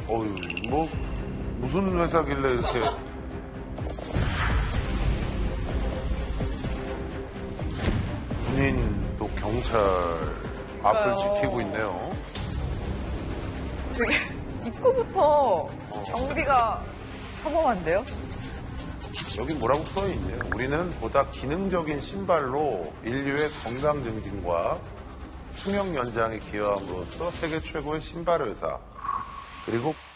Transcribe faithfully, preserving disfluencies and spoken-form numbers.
어휴, 뭐, 무슨 회사길래 이렇게. 군인 또 경찰 앞을 그러니까요. 지키고 있네요. 되게 입구부터 경비가 참엄한데요? 여기 뭐라고 써있네요. 우리는 보다 기능적인 신발로 인류의 건강 증진과 수명 연장에 기여함으로써 세계 최고의 신발 회사 그리고